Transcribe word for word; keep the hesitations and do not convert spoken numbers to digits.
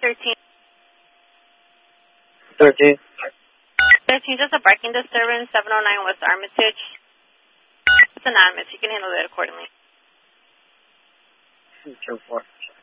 thirteen. thirteen. thirteen, just a barking disturbance, seven oh nine West Armitage. It's anonymous. You can handle it accordingly. two four.